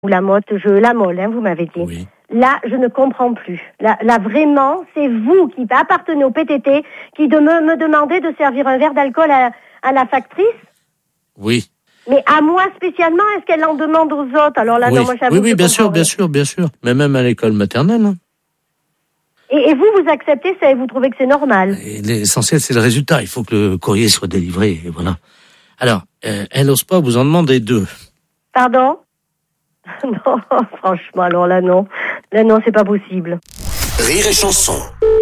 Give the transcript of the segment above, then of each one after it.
Ou la motte, la molle, hein, vous m'avez dit. Oui. Là, je ne comprends plus. Là, vraiment, c'est vous qui appartenez au PTT qui me demandez de servir un verre d'alcool à la factrice. Oui. Mais à moi spécialement, est-ce qu'elle en demande aux autres? Alors là, Oui, non, moi, j'avoue, oui, bien sûr. Mais même à l'école maternelle. Hein. Et vous acceptez ça et vous trouvez que c'est normal? Et l'essentiel, c'est le résultat. Il faut que le courrier soit délivré, et voilà. Alors, elle n'ose pas vous en demander 2. Pardon? Non, franchement, alors là, non. Là, non, c'est pas possible. Rire et chanson.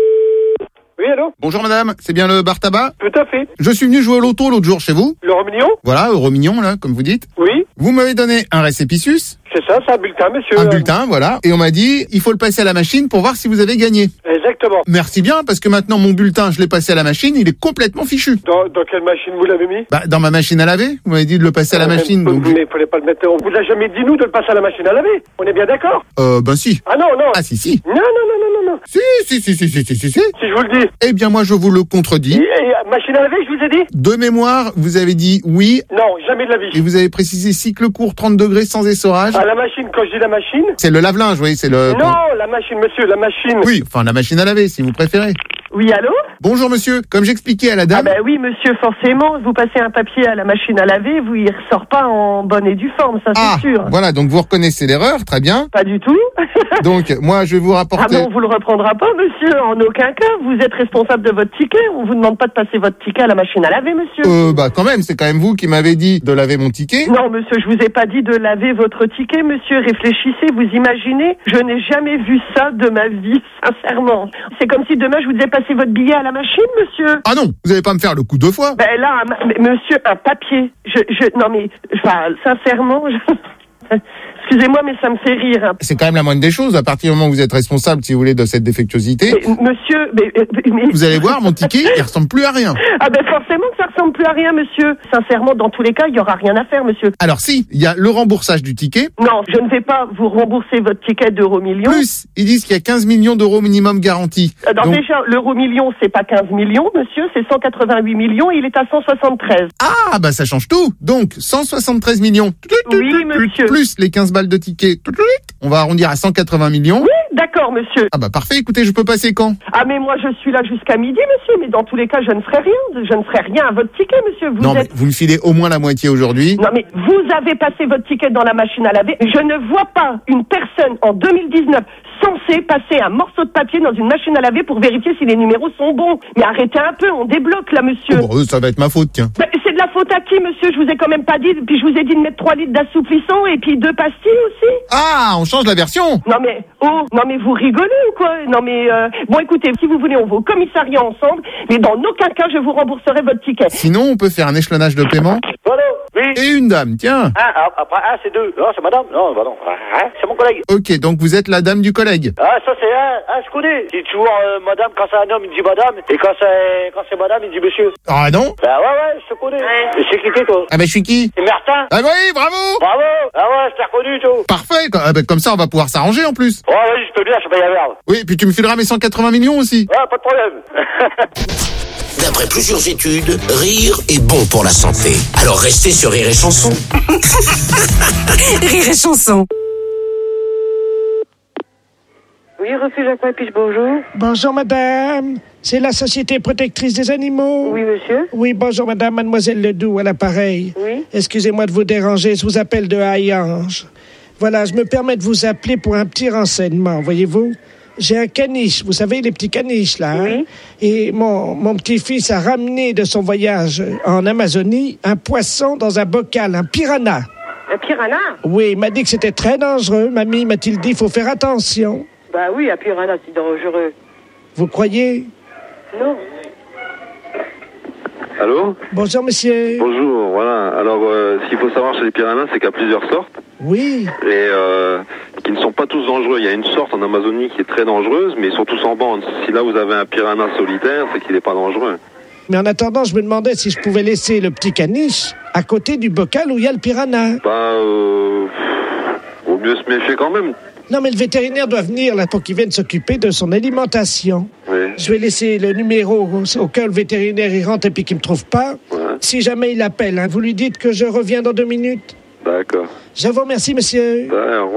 Oui, allô? Bonjour madame, c'est bien le bar tabac? Tout à fait. Je suis venu jouer au loto l'autre jour chez vous. L'euro million? Voilà, euro mignon là, comme vous dites. Oui, Vous m'avez donné un récépissé, c'est ça, c'est un bulletin, monsieur. un bulletin, voilà. Et on m'a dit, il faut le passer à la machine pour voir si vous avez gagné. Exactement. Merci bien, parce que maintenant mon bulletin, je l'ai passé à la machine, il est complètement fichu. Dans quelle machine vous l'avez mis? Bah, dans ma machine à laver. Vous m'avez dit de le passer à la machine, donc... Mais fallait pas le mettre. On vous a jamais dit, nous, de le passer à la machine à laver. On est bien d'accord? Ben si. Ah non. Ah si. Non. Si. Si je vous le dis. Eh bien moi je vous le contredis. Machine à laver, je vous ai dit? De mémoire, vous avez dit oui, Non, jamais de la et vie. vous avez précisé cycle court 30 degrés sans essorage. À la machine, quand je dis la machine? C'est le lave-linge, oui, c'est le... Non, la machine, monsieur, la machine. Oui, enfin la machine à laver, si vous préférez. Oui, allô? Bonjour monsieur, comme j'expliquais à la Ah dame... ben oui, monsieur, forcément, vous passez un papier à la machine à laver, il ressort pas en bonne et due forme, ça c'est sûr. Voilà, donc vous reconnaissez l'erreur, très bien. Pas du tout. Donc moi je vais vous Ah rapporter... bon, on vous le reprendra pas, monsieur, en aucun cas. Vous êtes responsable de votre ticket, on vous demande pas de passer votre ticket à la machine à laver, monsieur. Bah quand même, c'est quand même vous qui m'avez dit de laver mon ticket. Non, monsieur, je vous ai pas dit de laver votre ticket, monsieur. Réfléchissez, vous imaginez. Je n'ai jamais vu ça de ma vie, sincèrement. C'est comme si demain je vous disais passer votre billet à la machine, monsieur. Ah non, vous allez pas me faire le coup 2 fois. Ben là, monsieur, un papier. Non mais, enfin, sincèrement, excusez-moi, mais ça me fait rire. Hein. C'est quand même la moindre des choses, à partir du moment où vous êtes responsable, si vous voulez, de cette défectuosité. Monsieur, mais... Vous allez voir, mon ticket, il ressemble plus à rien. Ah ben forcément que ça ressemble plus à rien, monsieur. Sincèrement, dans tous les cas, il y aura rien à faire, monsieur. Alors si, il y a le remboursage du ticket. Non, je ne vais pas vous rembourser votre ticket d'euro million. Plus, ils disent qu'il y a 15 millions d'euros minimum garantis. Alors Donc... déjà, l'euro million, c'est pas 15 millions, monsieur, c'est 188 millions et il est à 173. Ah, bah ça change tout. Donc, 173 millions. Oui, monsieur. Plus les 15 balles de ticket. On va arrondir à 180 millions. Oui, d'accord, monsieur. Ah bah parfait, écoutez, je peux passer quand? Ah mais moi je suis là jusqu'à midi, monsieur, mais dans tous les cas je ne ferai rien. Je ne ferai rien à votre ticket, monsieur. Non, mais vous me filez au moins la moitié aujourd'hui. Non mais vous avez passé votre ticket dans la machine à laver. Je ne vois pas une personne en 2019 censée passer un morceau de papier dans une machine à laver pour vérifier si les numéros sont bons. Mais arrêtez un peu, on débloque là, monsieur. Oh, bon, ça va être ma faute, tiens. C'est de la faute à qui, monsieur? Je vous ai quand même pas dit. Puis je vous ai dit de mettre 3 litres d'assouplissant et puis 2 pastilles aussi. Ah, on change la version. Non mais vous rigolez ou quoi? Non mais bon écoutez, si vous voulez on va au commissariat ensemble, mais dans aucun cas je vous rembourserai votre ticket. Sinon, on peut faire un échelonnage de paiement. Allô? Oui. Et une dame, tiens. Après, c'est deux. Non, c'est madame. Non, bah non. C'est mon collègue. Ok, donc vous êtes la dame du collègue. Ah, ça c'est je connais. C'est toujours madame, quand c'est un homme, il dit madame, et quand c'est madame, il dit monsieur. Ah non? Bah ouais, je te connais. Et c'est qui toi? Ah bah je suis qui? C'est Martin. Ah bah oui, bravo. Bravo. Ah ouais, je t'ai reconnu, toi. Parfait, ah bah comme ça on va pouvoir s'arranger en plus. Ouais, vas-y, je peux bien, je paye la merde. Oui, puis tu me fileras mes 180 millions aussi. Ouais, pas de problème. D'après plusieurs études, rire est bon pour la santé. Alors restez sur Rire et Chanson. Rire et Chanson. Oui, refuge Aquapiche, bonjour. Bonjour madame, c'est la Société protectrice des animaux. Oui, monsieur. Oui, bonjour madame, mademoiselle Ledoux à l'appareil. Oui. Excusez-moi de vous déranger, je vous appelle de Hayange. Voilà, je me permets de vous appeler pour un petit renseignement, voyez-vous. J'ai un caniche, vous savez, les petits caniches là. Oui. Hein? Et mon petit-fils a ramené de son voyage en Amazonie un poisson dans un bocal, un piranha. Un piranha? Oui, il m'a dit que c'était très dangereux. Mamie m'a-t-il dit, il faut faire attention. Bah oui, un piranha, c'est dangereux. Vous croyez? Non. Allô? Bonjour monsieur. Bonjour, voilà. Alors, ce qu'il faut savoir chez les piranhas, c'est qu'il y a plusieurs sortes. Oui. Et qui ne sont pas tous dangereux. Il y a une sorte en Amazonie qui est très dangereuse, mais ils sont tous en bande. Si là vous avez un piranha solitaire, c'est qu'il n'est pas dangereux. Mais en attendant, je me demandais si je pouvais laisser le petit caniche à côté du bocal où il y a le piranha. Vaut mieux se méfier quand même. Non, mais le vétérinaire doit venir là pour qu'il vienne s'occuper de son alimentation. Oui. Je vais laisser le numéro au cas où le vétérinaire y rentre et puis qu'il me trouve pas. Ouais. Si jamais il appelle, hein, vous lui dites que je reviens dans 2 minutes. D'accord. Je vous remercie, monsieur. Ouais, au revoir.